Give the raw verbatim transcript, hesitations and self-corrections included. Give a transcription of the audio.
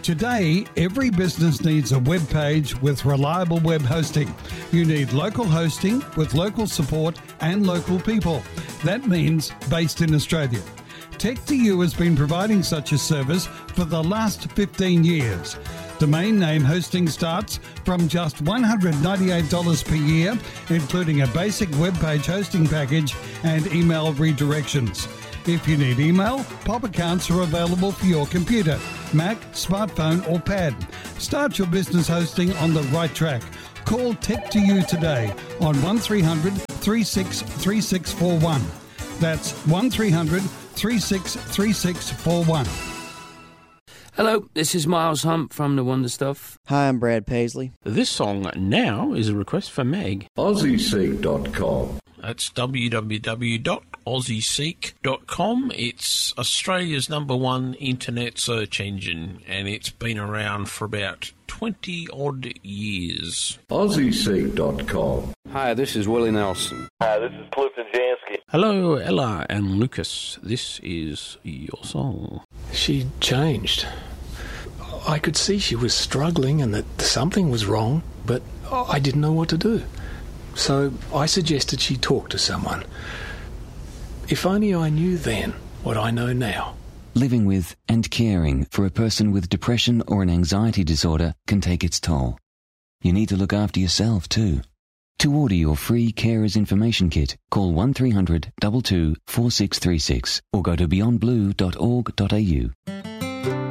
Today, every business needs a web page with reliable web hosting. You need local hosting with local support and local people. That means based in Australia. Tech two U has been providing such a service for the last fifteen years. Domain name hosting starts from just one hundred ninety-eight dollars per year, including a basic web page hosting package and email redirections. If you need email, pop accounts are available for your computer, Mac, smartphone or pad. Start your business hosting on the right track. Call Tech two U today on one three hundred, three six three six four one. That's one three hundred, three six three six four one. Hello, this is Miles Hump from The Wonder Stuff. Hi, I'm Brad Paisley. This song now is a request for Meg. Aussie Seek dot com. That's w w w dot aussie seek dot com. It's Australia's number one internet search engine, and it's been around for about twenty odd years. Aussie Seek dot com. Hi, this is Willie Nelson. Hi, this is Clifton Jansky. Hello, Ella and Lucas. This is your song. She changed. I could see she was struggling and that something was wrong, but I didn't know what to do. So I suggested she talk to someone. If only I knew then what I know now. Living with and caring for a person with depression or an anxiety disorder can take its toll. You need to look after yourself too. To order your free Carers Information Kit, call one three hundred, two two, four six three six or go to beyond blue dot org dot a u.